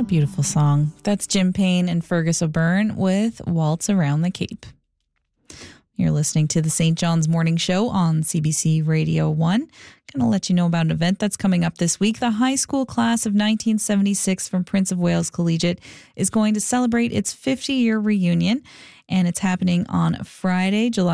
What a beautiful song. That's Jim Payne and Fergus O'Byrne with Waltz Around the Cape. You're listening to the St. John's Morning Show on CBC Radio 1. Going to let you know about an event that's coming up this week. The high school class of 1976 from Prince of Wales Collegiate is going to celebrate its 50-year reunion, and it's happening on Friday, July